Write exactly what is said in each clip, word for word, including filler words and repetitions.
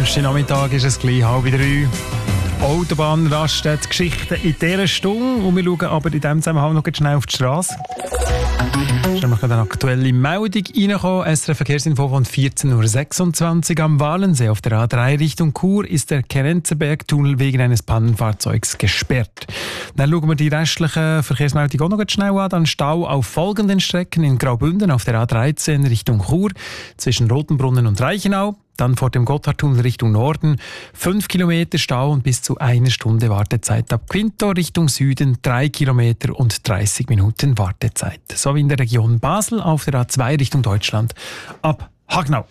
Donnerstagnachmittag ist es gleich halb drei. Autobahnraststätte, Geschichten in dieser Stunde. Und wir schauen aber in diesem Zusammenhang noch schnell auf die Straße. Es ist nämlich eine aktuelle Meldung reingekommen. S R F Verkehrsinfo von vierzehn Uhr sechsundzwanzig am Walensee auf der A drei Richtung Chur ist der Kerenzerberg-Tunnel wegen eines Pannenfahrzeugs gesperrt. Dann schauen wir die restlichen Verkehrsmeldungen auch noch schnell an. Dann Stau auf folgenden Strecken in Graubünden auf der A dreizehn Richtung Chur zwischen Rotenbrunnen und Reichenau. Dann vor dem Gotthardtunnel Richtung Norden fünf Kilometer Stau und bis zu einer Stunde Wartezeit. Ab Quinto Richtung Süden drei Kilometer und dreißig Minuten Wartezeit. Sowie in der Region Basel auf der A zwei Richtung Deutschland ab Hagnau.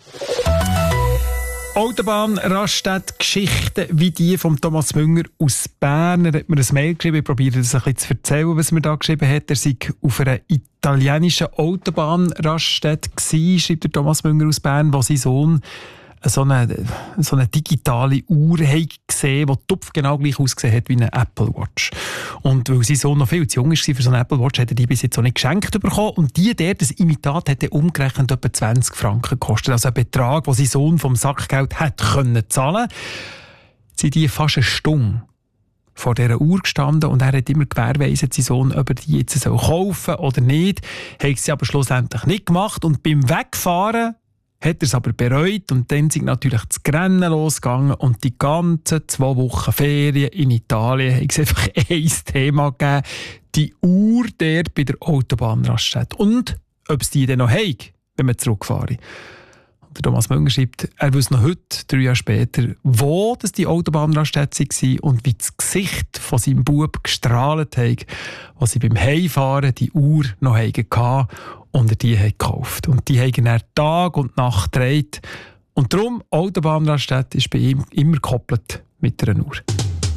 Autobahnraststätte, Geschichten wie die von Thomas Münger aus Bern. Er hat mir ein Mail geschrieben, ich probiere das ein bisschen zu erzählen, was er mir da geschrieben hat. Er sei auf einer italienischen Autobahnraststätte gewesen, schreibt der Thomas Münger aus Bern, wo sein Sohn so eine, so eine digitale Uhr gesehen, die tupfgenau gleich ausgesehen hat wie eine Apple Watch. Und weil sein Sohn noch viel zu jung war für so eine Apple Watch, hat er die bis jetzt auch nicht geschenkt bekommen. Und die der, das Imitat, hat umgerechnet etwa zwanzig Franken gekostet. Also ein Betrag, den sein Sohn vom Sackgeld hätte können zahlen. Jetzt sind die fast eine Stunde vor dieser Uhr gestanden und er hat immer gewährweisend, sein Sohn, ob er die jetzt kaufen soll oder nicht. Hat sie aber schlussendlich nicht gemacht. Und beim Wegfahren hat er es aber bereut und dann sind natürlich das Rennen losgegangen und die ganzen zwei Wochen Ferien in Italien hat es einfach ein Thema gegeben, die Uhr dort bei der Autobahnraststätte. Und ob es die dann noch haben, wenn wir zurückfahren. Und der Thomas Münger schreibt, er wüsste noch heute, drei Jahre später, wo das die Autobahnraststätte war und wie das Gesicht von seinem Bub gestrahlt hat, als sie beim Heimfahren die Uhr noch hatten. Und er die hat gekauft. Und die haben er Tag und Nacht gedreht. Und darum, Autobahnraststätte ist bei ihm immer gekoppelt mit einer Uhr.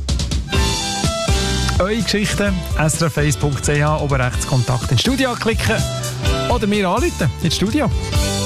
Eure Geschichten, s r f eins punkt c h, oben rechts Kontakt ins Studio klicken oder mir anrufen ins Studio.